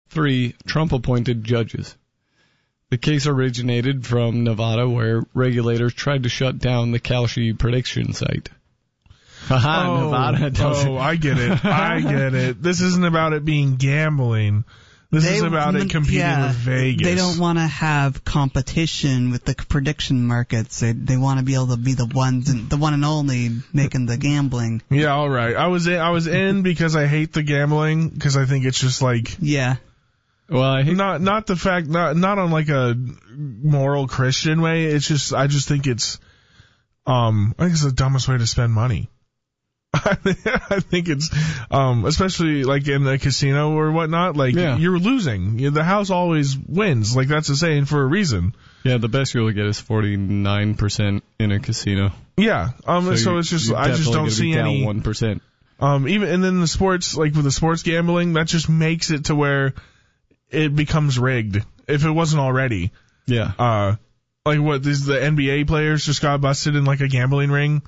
3 Trump-appointed judges. The case originated from Nevada, where regulators tried to shut down the Kalshi prediction site. Nevada does it. I get it. I get it. This isn't about it being gambling. This is about it competing with Vegas. They don't want to have competition with the prediction markets. They want to be able to be the one and only making the gambling. Yeah, all right. I was in because I hate the gambling, because I think it's just like, yeah. Well, I hate not the fact, not on like a moral Christian way. It's just, I just think it's the dumbest way to spend money. I think it's, especially like in a casino or whatnot, like you're losing. The house always wins. Like, that's a saying for a reason. Yeah, the best you'll get is 49% in a casino. Yeah. So it's just, I just don't see any 1%. Even, and then the sports, like with the sports gambling, that just makes it to where it becomes rigged if it wasn't already. Yeah. Like what, the NBA players just got busted in like a gambling ring.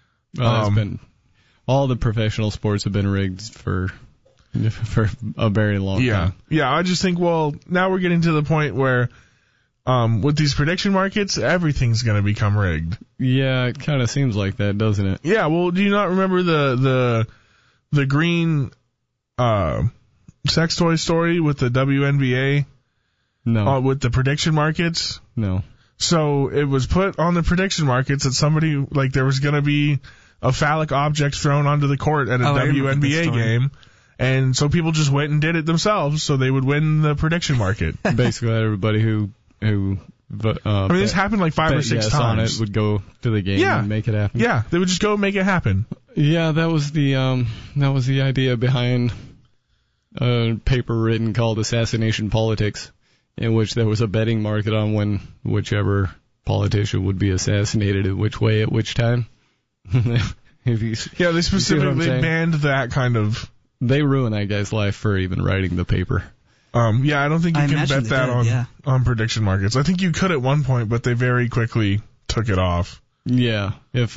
All the professional sports have been rigged for a very long time. Yeah, I just think, well, now we're getting to the point where with these prediction markets, everything's going to become rigged. Yeah, it kind of seems like that, doesn't it? Yeah, well, do you not remember the green sex toy story with the WNBA? No. With the prediction markets? No. So it was put on the prediction markets that somebody, like, there was going to be a phallic object thrown onto the court at a WNBA game. And so people just went and did it themselves so they would win the prediction market. Basically, everybody who I mean, this happened like 5 or 6 times. On it would go to the game and make it happen. Yeah, they would just go make it happen. Yeah, that was the idea behind a paper written called Assassination Politics, in which there was a betting market on when whichever politician would be assassinated in which way at which time. They specifically banned that kind of. They ruined that guy's life for even writing the paper. I don't think you can bet that on prediction markets. I think you could at one point, but they very quickly took it off. Yeah, if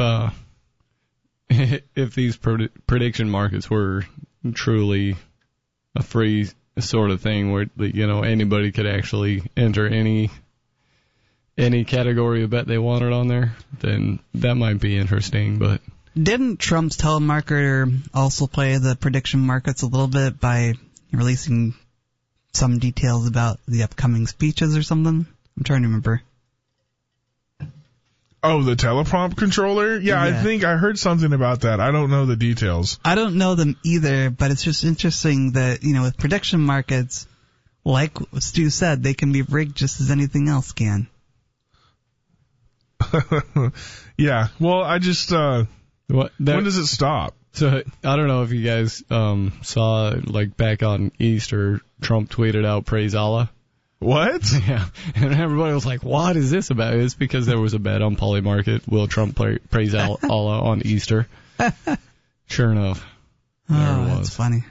these prediction markets were truly a free sort of thing where anybody could actually enter any category of bet they wanted on there, then that might be interesting. But didn't Trump's telemarketer also play the prediction markets a little bit by releasing some details about the upcoming speeches or something? I'm trying to remember. Oh, the teleprompt controller? Yeah, I think I heard something about that. I don't know the details. I don't know them either, but it's just interesting that, with prediction markets, like Stu said, they can be rigged just as anything else can. Yeah, well, I just, when does it stop? So, I don't know if you guys saw, like, back on Easter, Trump tweeted out, "Praise Allah." What? Yeah, and everybody was like, what is this about? It's because there was a bet on Polymarket. Will Trump praise Allah on Easter? Sure enough. Oh, that's funny.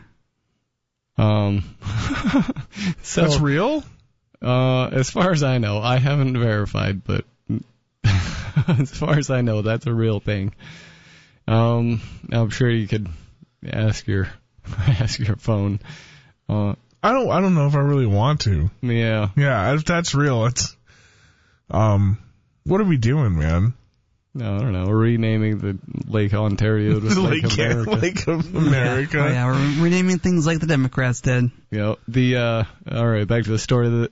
So, that's real? As far as I know, I haven't verified, but as far as I know, that's a real thing. I'm sure you could ask your phone. I don't know if I really want to. Yeah. Yeah, if that's real, it's what are we doing, man? No, I don't know. We're renaming the Lake Ontario to Lake America. Lake of America. Yeah, we're renaming things like the Democrats did. All right, back to the story.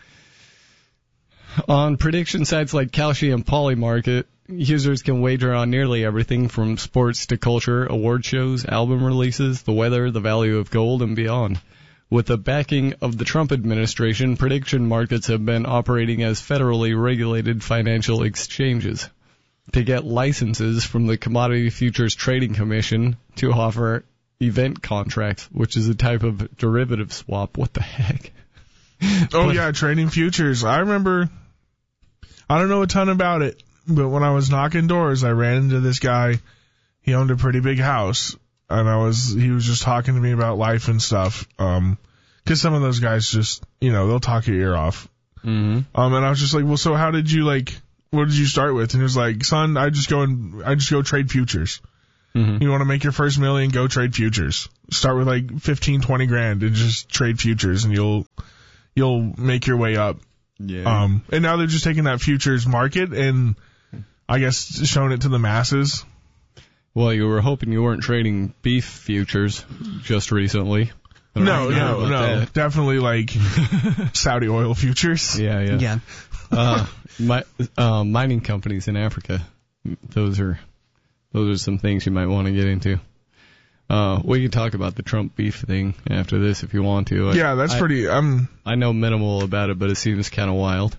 On prediction sites like Kalshi and Polymarket, users can wager on nearly everything from sports to culture, award shows, album releases, the weather, the value of gold, and beyond. With the backing of the Trump administration, prediction markets have been operating as federally regulated financial exchanges. To get licenses from the Commodity Futures Trading Commission to offer event contracts, which is a type of derivative swap. What the heck? Yeah, trading futures. I remember, I don't know a ton about it, but when I was knocking doors, I ran into this guy. He owned a pretty big house. And he was just talking to me about life and stuff. 'Cause some of those guys just, they'll talk your ear off. Mm-hmm. And I was just like, well, so what did you start with? And he was like, son, I just go trade futures. You want to make your first $1 million, go trade futures. Start with like 15, 20 grand and just trade futures, and you'll make your way up. Yeah. And now they're just taking that futures market and I guess showing it to the masses. Well, you were hoping you weren't trading beef futures just recently. No. Definitely like Saudi oil futures. Yeah. Mining companies in Africa. Those are some things you might want to get into. We can talk about the Trump beef thing after this if you want to. Yeah, that's pretty. I know minimal about it, but it seems kind of wild.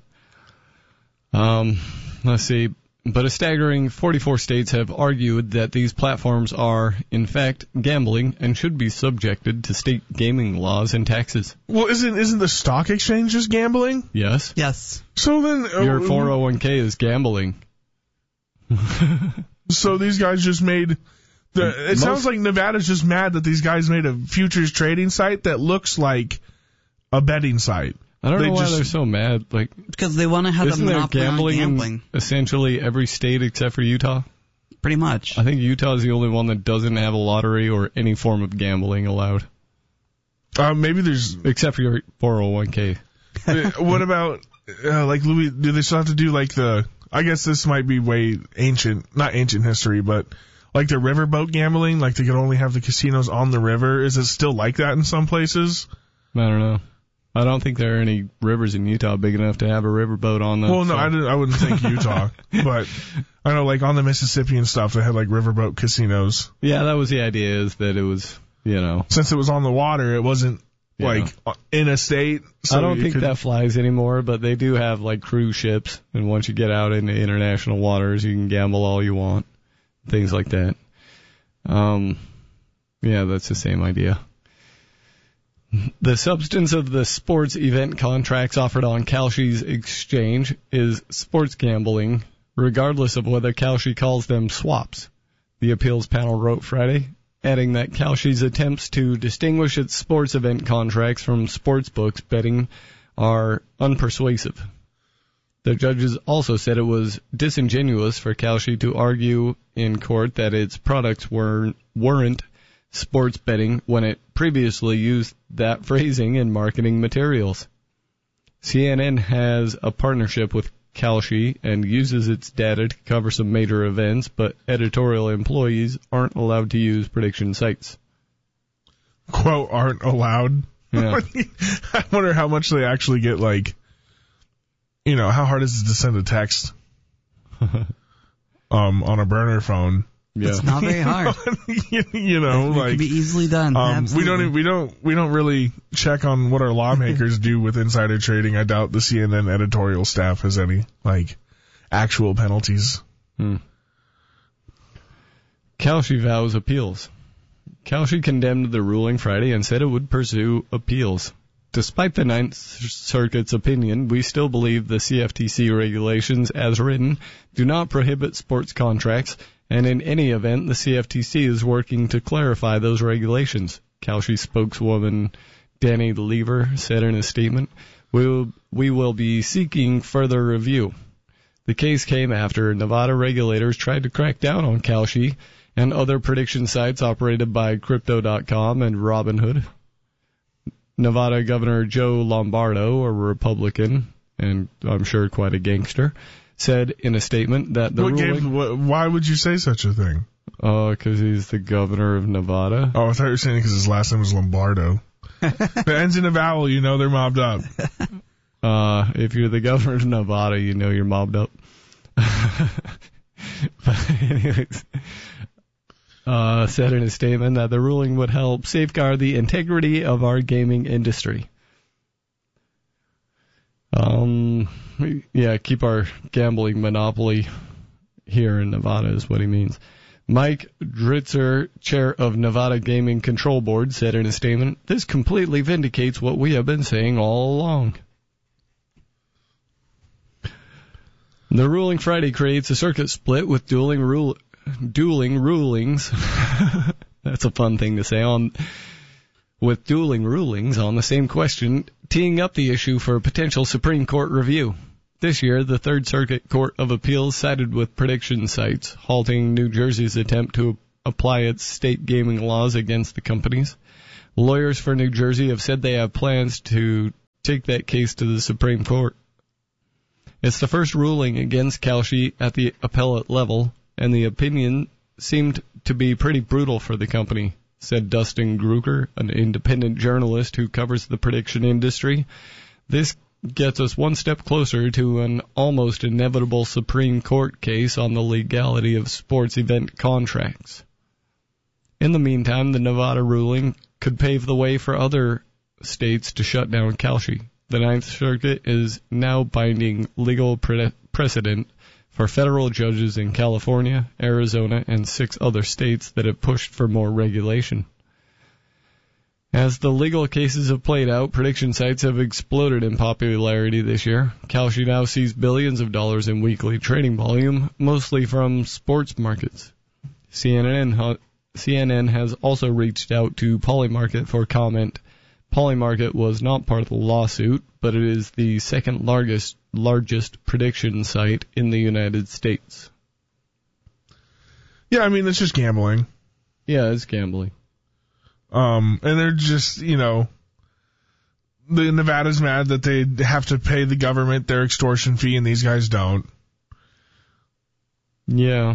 Let's see. But a staggering 44 states have argued that these platforms are, in fact, gambling and should be subjected to state gaming laws and taxes. Well, isn't the stock exchange just gambling? Yes. Yes. So then your 401k is gambling. So these guys just made it sounds like Nevada's just mad that these guys made a futures trading site that looks like a betting site. I don't know why they're so mad. Because they want to have a monopoly on gambling. In essentially every state except for Utah? Pretty much. I think Utah is the only one that doesn't have a lottery or any form of gambling allowed. Maybe there's... Except for your 401k. What about, like, Louis, do they still have to do, like, I guess this might be way not ancient history, but, like, the riverboat gambling? Like, they could only have the casinos on the river. Is it still like that in some places? I don't know. I don't think there are any rivers in Utah big enough to have a riverboat on them. Well, no, I wouldn't think Utah. But I know, like, on the Mississippi and stuff, they had, like, riverboat casinos. Yeah, that was the idea, is that it was, Since it was on the water, it wasn't, like, in a state. So I don't think that flies anymore, but they do have, like, cruise ships. And once you get out into international waters, you can gamble all you want. Things like that. Yeah, that's the same idea. The substance of the sports event contracts offered on Kalshi's exchange is sports gambling, regardless of whether Kalshi calls them swaps, the appeals panel wrote Friday, adding that Kalshi's attempts to distinguish its sports event contracts from sportsbooks betting are unpersuasive. The judges also said it was disingenuous for Kalshi to argue in court that its products weren't sports betting when it previously used that phrasing in marketing materials. CNN has a partnership with Kalshi and uses its data to cover some major events, but editorial employees aren't allowed to use prediction sites. Quote, aren't allowed? Yeah. I wonder how much they actually get, like, how hard is it to send a text on a burner phone? Yeah. It's not very hard. It can be easily done. We don't really check on what our lawmakers do with insider trading. I doubt the CNN editorial staff has any, like, actual penalties. Kalshi vows appeals. Kalshi condemned the ruling Friday and said it would pursue appeals. Despite the Ninth Circuit's opinion, we still believe the CFTC regulations, as written, do not prohibit sports contracts, and in any event, the CFTC is working to clarify those regulations, Kalshi spokeswoman Danny Lever said in a statement. We will be seeking further review. The case came after Nevada regulators tried to crack down on Kalshi and other prediction sites operated by Crypto.com and Robinhood. Nevada Governor Joe Lombardo, a Republican, and I'm sure quite a gangster, said in a statement that the ruling... Why would you say such a thing? Because he's the governor of Nevada. Oh, I thought you were saying because his last name was Lombardo. If it ends in a vowel, they're mobbed up. If you're the governor of Nevada, you're mobbed up. But anyways... said in a statement that the ruling would help safeguard the integrity of our gaming industry. Keep our gambling monopoly here in Nevada is what he means. Mike Dritzer, chair of Nevada Gaming Control Board, said in a statement, "This completely vindicates what we have been saying all along." The ruling Friday creates a circuit split with dueling rulings. That's a fun thing to say. With dueling rulings on the same question, teeing up the issue for potential Supreme Court review. This year, the Third Circuit Court of Appeals sided with prediction sites, halting New Jersey's attempt to apply its state gaming laws against the companies. Lawyers for New Jersey have said they have plans to take that case to the Supreme Court. It's the first ruling against Kalshi at the appellate level, and the opinion seemed to be pretty brutal for the company, said Dustin Gruger, an independent journalist who covers the prediction industry. This gets us one step closer to an almost inevitable Supreme Court case on the legality of sports event contracts. In the meantime, the Nevada ruling could pave the way for other states to shut down Kalshi. The Ninth Circuit is now binding legal precedent for federal judges in California, Arizona, and 6 other states that have pushed for more regulation. As the legal cases have played out, prediction sites have exploded in popularity this year. Kalshi now sees billions of dollars in weekly trading volume, mostly from sports markets. CNN has also reached out to Polymarket for comment. Polymarket was not part of the lawsuit, but it is the second largest prediction site in the United States. Yeah, I mean, it's just gambling. Yeah, it's gambling. And they're just, the Nevada's mad that they have to pay the government their extortion fee and these guys don't. Yeah.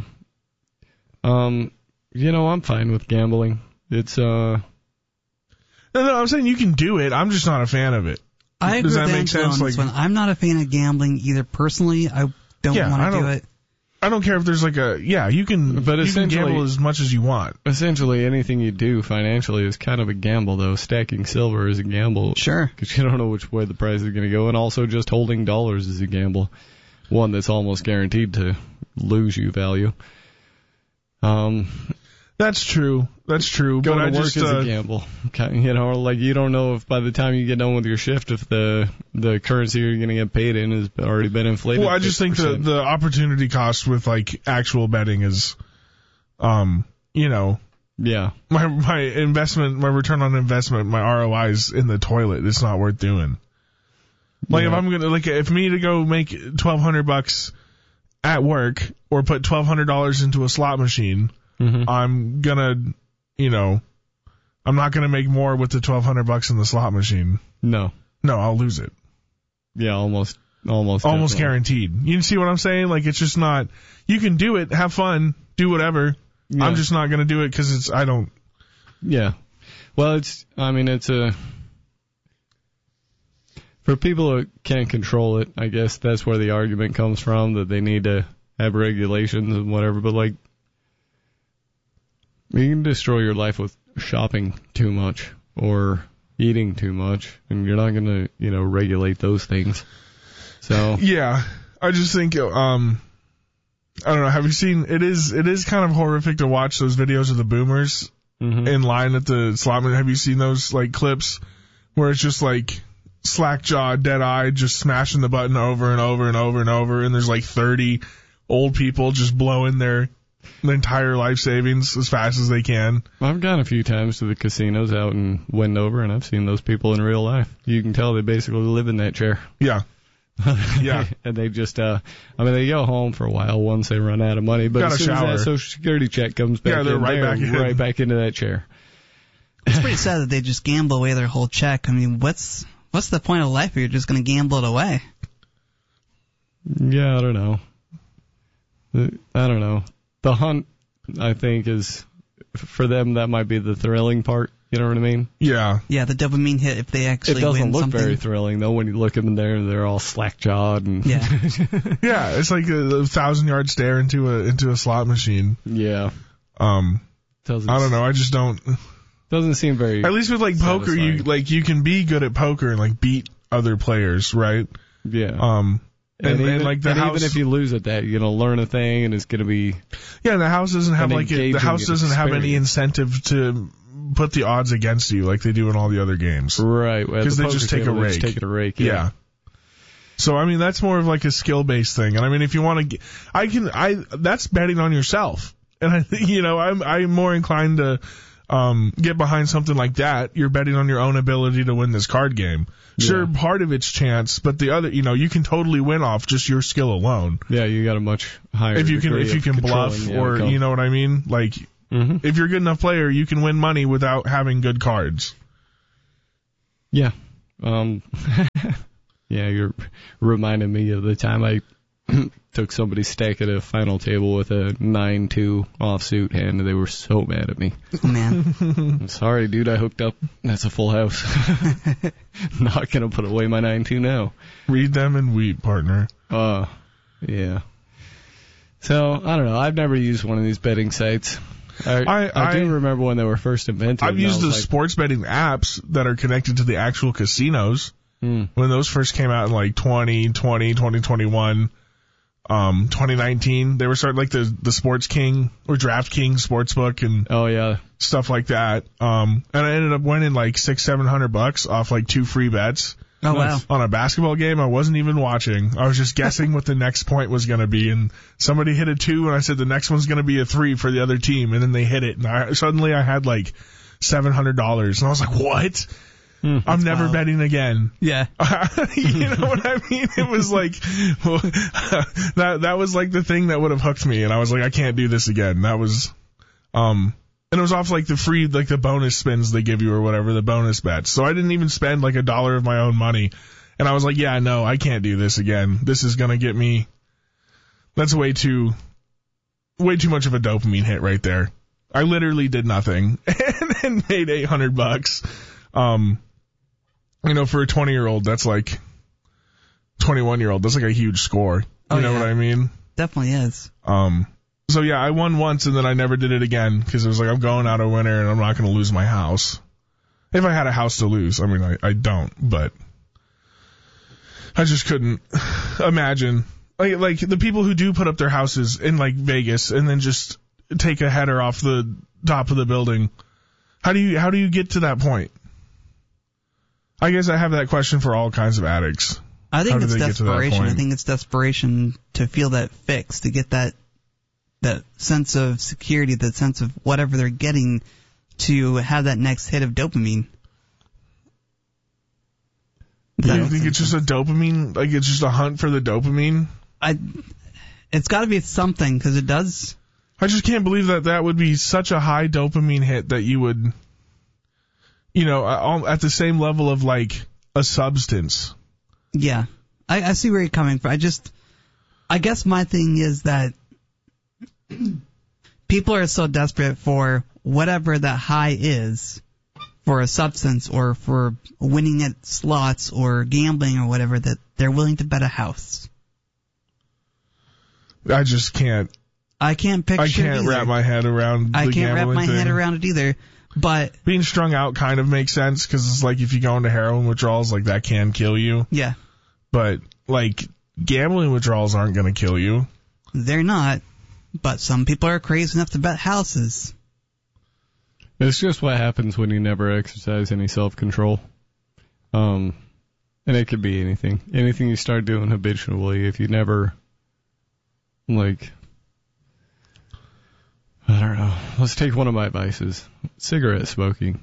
I'm fine with gambling. It's, No, I'm saying you can do it. I'm just not a fan of it. I agree with Angela on this one. I'm not a fan of gambling either. Personally, I don't want to do it. I don't care if there's you can gamble as much as you want. Essentially, anything you do financially is kind of a gamble, though. Stacking silver is a gamble. Sure. Because you don't know which way the price is going to go, and also just holding dollars is a gamble. One that's almost guaranteed to lose you value. That's true. Going to work is a gamble. You don't know if by the time you get done with your shift, if the currency you're going to get paid in has already been inflated. Well, I just think the opportunity cost with actual betting is, Yeah. My investment, my return on investment, my ROI is in the toilet. It's not worth doing. If I'm gonna if me to go make $1,200 at work or put $1,200 into a slot machine. Mm-hmm. I'm gonna, I'm not gonna make more with the $1,200 in the slot machine. No, I'll lose it. Yeah, almost guaranteed. You see what I'm saying? It's just not. You can do it, have fun, do whatever. Yeah. I'm just not gonna do it because I don't. Yeah, well, for people who can't control it. I guess that's where the argument comes from, that they need to have regulations and whatever. But you can destroy your life with shopping too much or eating too much, and you're not going to, regulate those things. So yeah, I just think, I don't know. Have you seen? It is kind of horrific to watch those videos of the boomers in line at the slot machine. Have you seen those clips where it's just slack jaw, dead eye, just smashing the button over and over and over and over, and there's 30 old people just blowing their entire life savings as fast as they can. I've gone a few times to the casinos out in Wendover, and I've seen those people in real life. You can tell they basically live in that chair. Yeah. Yeah. And they just, they go home for a while once they run out of money, but as soon as that Social Security check comes back, they're right back into that chair. It's pretty sad that they just gamble away their whole check. I mean, what's the point of life if you're just going to gamble it away? Yeah, I don't know. The hunt, I think, is, for them, that might be the thrilling part. You know what I mean? Yeah. Yeah, the dopamine hit if they actually win something. It doesn't look very thrilling, though, when you look at them there, they're all slack-jawed. And yeah. Yeah, it's like a 1,000-yard stare into a slot machine. Yeah. I don't know, I just don't... Doesn't seem very... At least with, poker, you can be good at poker and, beat other players, right? Yeah. Even if you lose at that, you're going to learn a thing, and it's going to be... Yeah, and the house doesn't have have any incentive to put the odds against you like they do in all the other games. Right. Because they just take a rake. Just take a rake, yeah. So, that's more of a skill-based thing. And if you want to... that's betting on yourself. And I think, I'm more inclined to get behind something like that. You're betting on your own ability to win this card game. Sure, part of it's chance, but the other, you can totally win off just your skill alone. Yeah, you got a much higher if you can bluff or you know what I mean. Mm-hmm. If you're a good enough player, you can win money without having good cards. Yeah. Yeah, you're reminding me of the time I took somebody's stack at a final table with a 9-2 offsuit hand, and they were so mad at me. Oh, man. I'm sorry, dude, I hooked up. That's a full house. Not going to put away my 9-2 now. Read them and weep, partner. Yeah. So, I don't know. I've never used one of these betting sites. I do remember when they were first invented. I've used the sports betting apps that are connected to the actual casinos. When those first came out in like 2020, 2021, 2019, they were starting like the Sports King or DraftKings Sportsbook and stuff like that. And I ended up winning like $600-700 off like 2 free bets. Oh, wow. On a basketball game I wasn't even watching. I was just guessing what the next point was going to be, and somebody hit a 2 and I said the next one's going to be a 3 for the other team, and then they hit it, and suddenly I had like $700, and I was like, what? I'm never wild. betting again. Yeah. You know what I mean? It was like, that was like the thing that would have hooked me, and I was like, I can't do this again. That was, and it was off like the free, like the bonus spins they give you or whatever, the bonus bets. So I didn't even spend like $1 of my own money. And I was like, yeah, no, I can't do this again. This is going to get me, that's way too much of a dopamine hit right there. I literally did nothing and made $800. You know, for a 20-year-old, that's like 21-year-old. That's like a huge score. You know what I mean? Definitely is. So yeah, I won once and then I never did it again because it was like, I'm going out a winner and I'm not going to lose my house. If I had a house to lose, I mean, I don't, but I just couldn't imagine. Like the people who do put up their houses in like Vegas and then just take a header off the top of the building. How do you get to that point? I guess I have that question for all kinds of addicts. I think it's desperation. I think it's desperation to feel that fix, to get that sense of security, that sense of whatever they're getting, to have that next hit of dopamine. Do you think it's just a dopamine, like it's just a hunt for the dopamine? It's got to be something, because it does. I just can't believe that would be such a high dopamine hit that you would, you know, at the same level of like a substance. Yeah. I see where you're coming from. I guess my thing is that people are so desperate for whatever that high is, for a substance or for winning at slots or gambling or whatever, that they're willing to bet a house. I just can't. I can't picture I can't it wrap my head around the I can't wrap my thing. head around it either. But being strung out kind of makes sense because it's like if you go into heroin withdrawals, like that can kill you. yeah, But like gambling withdrawals aren't going to kill you. they're not. But some people are crazy enough to bet houses. It's just what happens when you never exercise any self-control. And it could be anything. Anything you start doing habitually, if you never, like, I don't know. Let's take one of my vices. Cigarette smoking.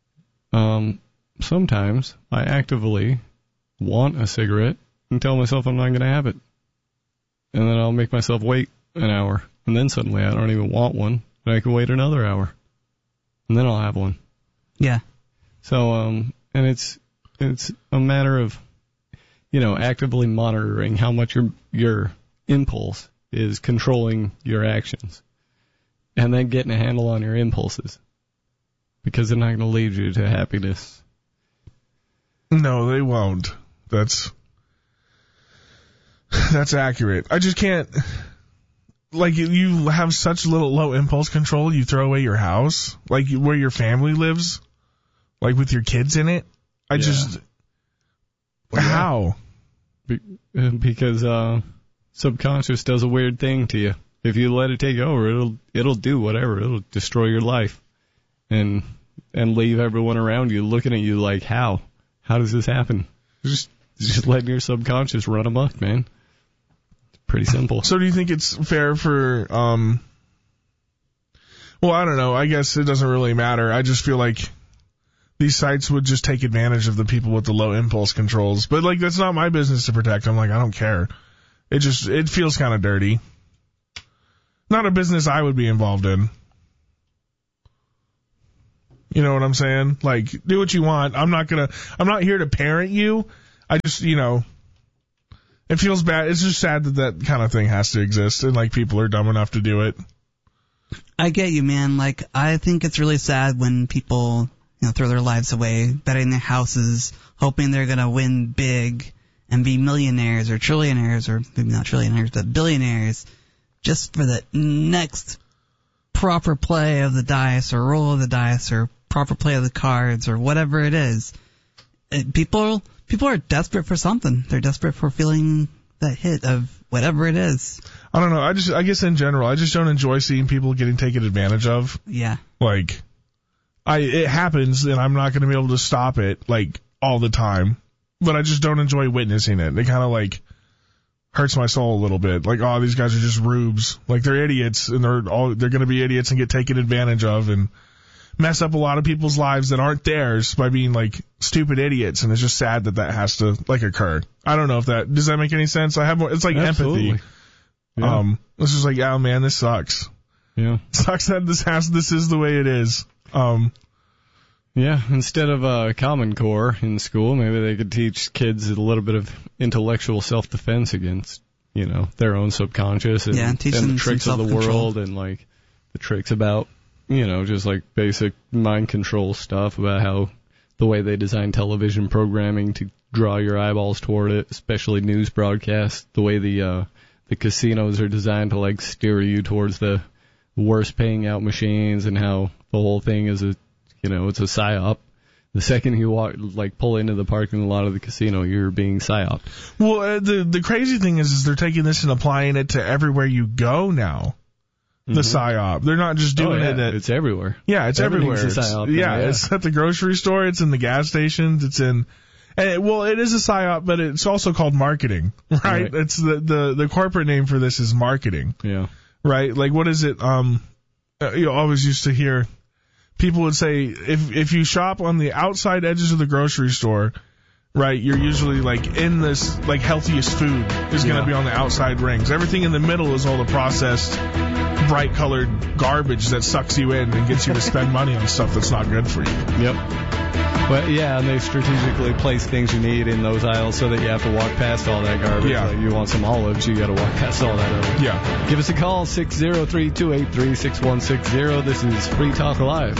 Sometimes I actively want a cigarette and tell myself I'm not going to have it. And then I'll make myself wait an hour. And then suddenly I don't even want one. And I can wait another hour. And then I'll have one. Yeah. So, and it's a matter of, you know, actively monitoring how much your impulse is controlling your actions. And then getting a handle on your impulses. Because they're not going to lead you to happiness. No, they won't. That's accurate. I just can't. Like, you have such low impulse control, you throw away your house, like where your family lives, like with your kids in it. How? Because subconscious does a weird thing to you. If you let it take over, it'll do whatever. It'll destroy your life and leave everyone around you looking at you like, how? How does this happen? Just letting your subconscious run amok, man. Pretty simple. So do you think it's fair for, well, I don't know. I guess it doesn't really matter. I just feel like these sites would just take advantage of the people with the low impulse controls. But, like, that's not my business to protect. I'm like, I don't care. It feels kind of dirty. Not a business I would be involved in. You know what I'm saying? Like, do what you want. I'm not here to parent you. I just, it feels bad. It's just sad that kind of thing has to exist, and like people are dumb enough to do it. I get you, man. Like, I think it's really sad when people, throw their lives away, betting their houses, hoping they're gonna win big and be millionaires or trillionaires, or maybe not trillionaires, but billionaires, just for the next proper play of the dice or roll of the dice or proper play of the cards or whatever it is. People are desperate for something. They're desperate for feeling that hit of whatever it is. I don't know. I guess in general, I just don't enjoy seeing people getting taken advantage of. Yeah. Like, it happens, and I'm not going to be able to stop it, like, all the time. But I just don't enjoy witnessing it. It kind of, like, hurts my soul a little bit. Like, oh, these guys are just rubes. Like, they're idiots, and they're going to be idiots and get taken advantage of, and mess up a lot of people's lives that aren't theirs by being, like, stupid idiots. And it's just sad that has to, like, occur. I don't know if does that make any sense? It's like Absolutely. Empathy. Yeah. It's just like, oh man, this sucks. Yeah. It sucks that this is the way it is. Yeah, instead of a Common Core in school, maybe they could teach kids a little bit of intellectual self-defense against, their own subconscious and the tricks of the world and, like, the tricks about, just, like, basic mind control stuff about how the way they design television programming to draw your eyeballs toward it, especially news broadcasts, the way the casinos are designed to, like, steer you towards the worst paying out machines, and how the whole thing is it's a psyop. The second you pull into the parking lot of the casino, you're being psyoped. Well, the crazy thing is they're taking this and applying it to everywhere you go now. The psyop. They're not just doing it. It's everywhere. Yeah, it's everywhere. Everything's a psyop. Yeah, it's at the grocery store. It's in the gas stations. It's in. And it is a psyop, but it's also called marketing, right? It's the corporate name for this is marketing. Yeah. Right? Like, what is it? You always used to hear people would say, if you shop on the outside edges of the grocery store, right, you're usually, like, in this, like, healthiest food is going to be on the outside rings. Everything in the middle is all the processed, bright colored garbage that sucks you in and gets you to spend money on stuff that's not good for you. Yep. But yeah, and they strategically place things you need in those aisles so that you have to walk past all that garbage. Yeah. Like, you want some olives, you got to walk past all that other. Yeah. Give us a call, 603-283-6160. This is Free Talk Live.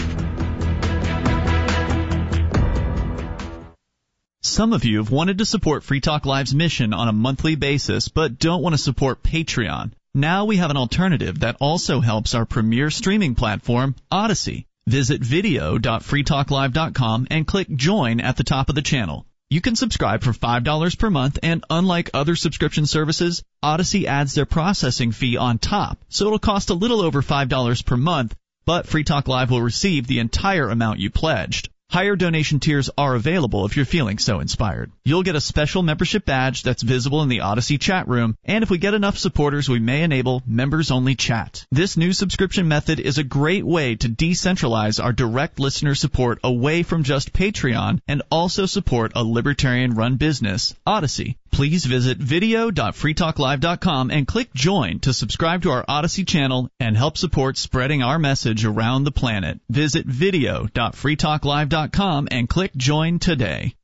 Some of you have wanted to support Free Talk Live's mission on a monthly basis, but don't want to support Patreon. Now we have an alternative that also helps our premier streaming platform, Odyssey. Visit video.freetalklive.com and click Join at the top of the channel. You can subscribe for $5 per month, and unlike other subscription services, Odyssey adds their processing fee on top, so it'll cost a little over $5 per month, but Free Talk Live will receive the entire amount you pledged. Higher donation tiers are available if you're feeling so inspired. You'll get a special membership badge that's visible in the Odyssey chat room, and if we get enough supporters, we may enable members-only chat. This new subscription method is a great way to decentralize our direct listener support away from just Patreon and also support a libertarian-run business, Odyssey. Please visit video.freetalklive.com and click Join to subscribe to our Odyssey channel and help support spreading our message around the planet. Visit video.freetalklive.com and click Join today.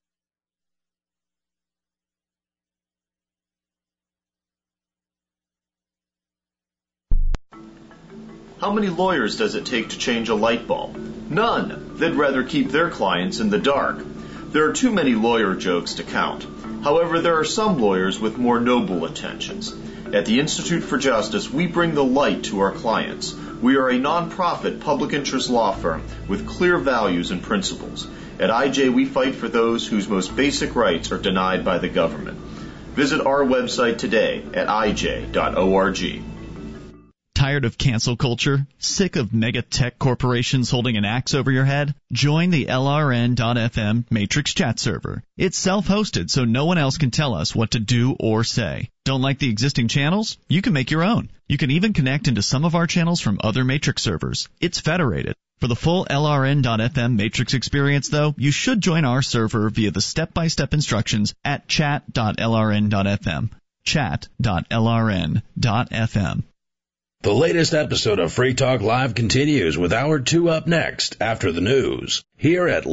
How many lawyers does it take to change a light bulb? None. They'd rather keep their clients in the dark. There are too many lawyer jokes to count. However, there are some lawyers with more noble intentions. At the Institute for Justice, we bring the light to our clients. We are a non-profit public interest law firm with clear values and principles. At IJ, we fight for those whose most basic rights are denied by the government. Visit our website today at ij.org. Tired of cancel culture? Sick of mega tech corporations holding an axe over your head? Join the LRN.FM Matrix chat server. It's self-hosted, so no one else can tell us what to do or say. Don't like the existing channels? You can make your own. You can even connect into some of our channels from other Matrix servers. It's federated. For the full LRN.FM Matrix experience, though, you should join our server via the step-by-step instructions at chat.lrn.fm. Chat.lrn.fm. The latest episode of Free Talk Live continues with Hour 2 up next after the news here at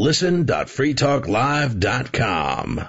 listen.freetalklive.com.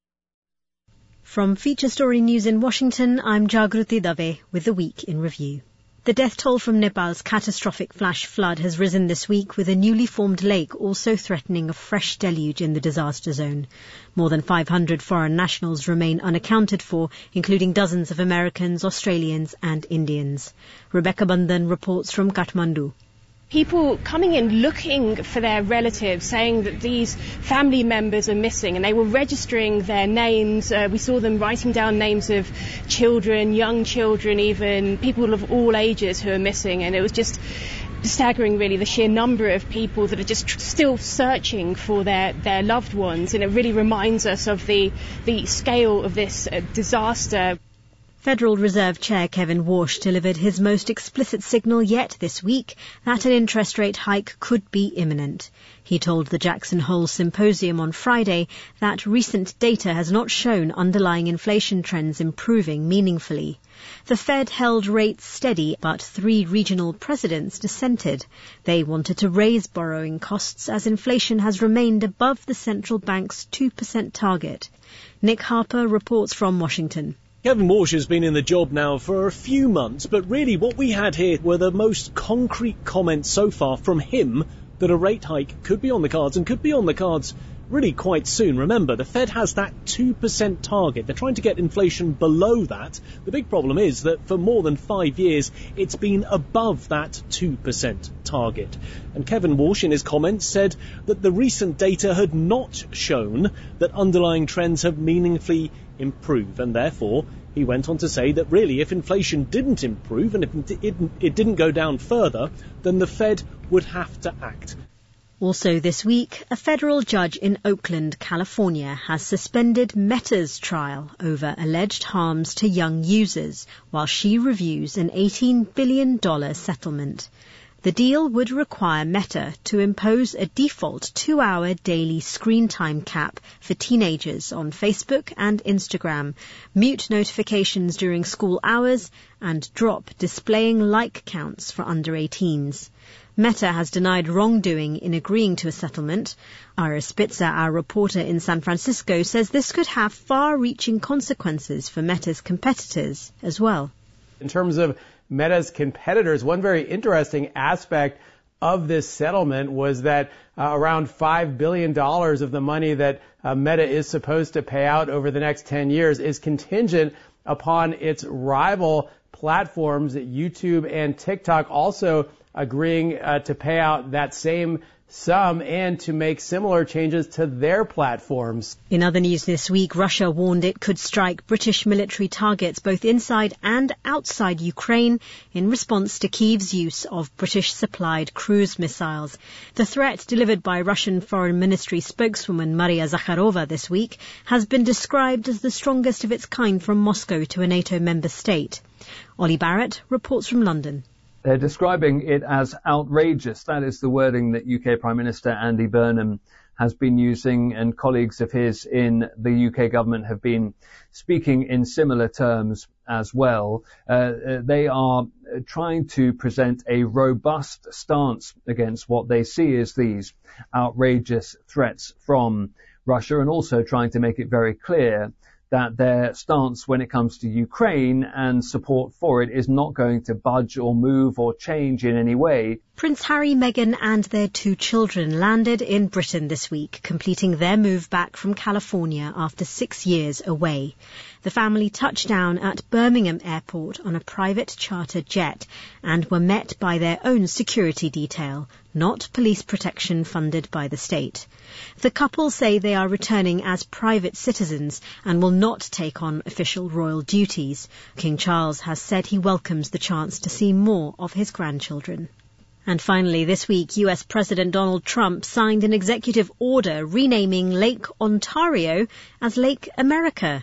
From Feature Story News in Washington, I'm Jagruti Dave with the Week in Review. The death toll from Nepal's catastrophic flash flood has risen this week, with a newly formed lake also threatening a fresh deluge in the disaster zone. More than 500 foreign nationals remain unaccounted for, including dozens of Americans, Australians and Indians. Rebecca Bundan reports from Kathmandu. People coming in looking for their relatives, saying that these family members are missing, and they were registering their names. We saw them writing down names of children, young children, even people of all ages who are missing, and it was just staggering, really, the sheer number of people that are just still searching for their loved ones, and it really reminds us of the scale of this disaster. Federal Reserve Chair Kevin Warsh delivered his most explicit signal yet this week that an interest rate hike could be imminent. He told the Jackson Hole Symposium on Friday that recent data has not shown underlying inflation trends improving meaningfully. The Fed held rates steady, but 3 regional presidents dissented. They wanted to raise borrowing costs as inflation has remained above the central bank's 2% target. Nick Harper reports from Washington. Kevin Warsh has been in the job now for a few months, but really what we had here were the most concrete comments so far from him that a rate hike could be on the cards, and could be on the cards really quite soon. Remember, the Fed has that 2% target. They're trying to get inflation below that. The big problem is that for more than 5 years, it's been above that 2% target. And Kevin Warsh, in his comments, said that the recent data had not shown that underlying trends have meaningfully improved, and therefore he went on to say that really if inflation didn't improve and if it didn't go down further, then the Fed would have to act. Also this week, a federal judge in Oakland, California, has suspended Meta's trial over alleged harms to young users while she reviews an $18 billion settlement. The deal would require Meta to impose a default 2-hour daily screen time cap for teenagers on Facebook and Instagram, mute notifications during school hours, and drop displaying like counts for under 18s. Meta has denied wrongdoing in agreeing to a settlement. Ira Spitzer, our reporter in San Francisco, says this could have far-reaching consequences for Meta's competitors as well. In terms of Meta's competitors, one very interesting aspect of this settlement was that around $5 billion of the money that Meta is supposed to pay out over the next 10 years is contingent upon its rival platforms, YouTube and TikTok, also agreeing to pay out that same sum and to make similar changes to their platforms. In other news this week, Russia warned it could strike British military targets both inside and outside Ukraine in response to Kyiv's use of British-supplied cruise missiles. The threat, delivered by Russian Foreign Ministry spokeswoman Maria Zakharova this week, has been described as the strongest of its kind from Moscow to a NATO member state. Ollie Barrett reports from London. They're describing it as outrageous. That is the wording that UK Prime Minister Andy Burnham has been using, and colleagues of his in the UK government have been speaking in similar terms as well. They are trying to present a robust stance against what they see as these outrageous threats from Russia, and also trying to make it very clear that their stance when it comes to Ukraine and support for it is not going to budge or move or change in any way. Prince Harry, Meghan and their 2 children landed in Britain this week, completing their move back from California after 6 years away. The family touched down at Birmingham Airport on a private charter jet and were met by their own security detail, not police protection funded by the state. The couple say they are returning as private citizens and will not take on official royal duties. King Charles has said he welcomes the chance to see more of his grandchildren. And finally, this week, US President Donald Trump signed an executive order renaming Lake Ontario as Lake America.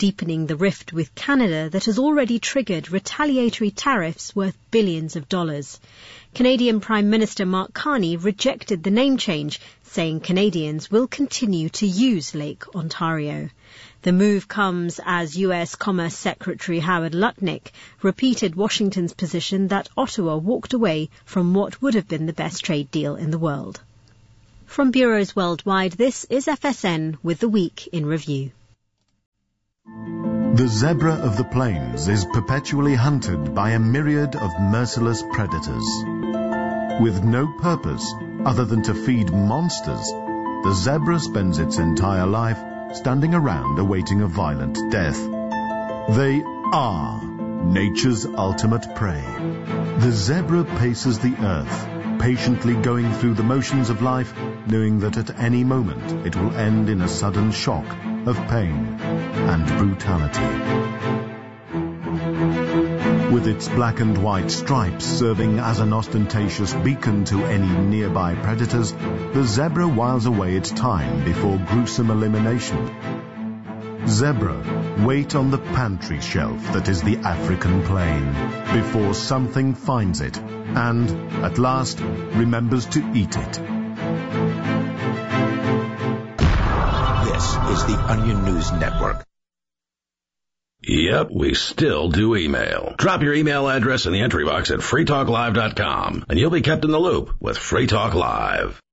deepening the rift with Canada that has already triggered retaliatory tariffs worth billions of dollars. Canadian Prime Minister Mark Carney rejected the name change, saying Canadians will continue to use Lake Ontario. The move comes as U.S. Commerce Secretary Howard Lutnick repeated Washington's position that Ottawa walked away from what would have been the best trade deal in the world. From bureaus worldwide, this is FSN with the Week in Review. The zebra of the plains is perpetually hunted by a myriad of merciless predators. With no purpose other than to feed monsters, the zebra spends its entire life standing around awaiting a violent death. They are nature's ultimate prey. The zebra paces the earth, patiently going through the motions of life, knowing that at any moment it will end in a sudden shock of pain and brutality. With its black and white stripes serving as an ostentatious beacon to any nearby predators, the zebra whiles away its time before gruesome elimination. Zebra wait on the pantry shelf that is the African plain before something finds it and, at last, remembers to eat it. This is the Onion News Network. Yep, we still do email. Drop your email address in the entry box at freetalklive.com, and you'll be kept in the loop with Free Talk Live.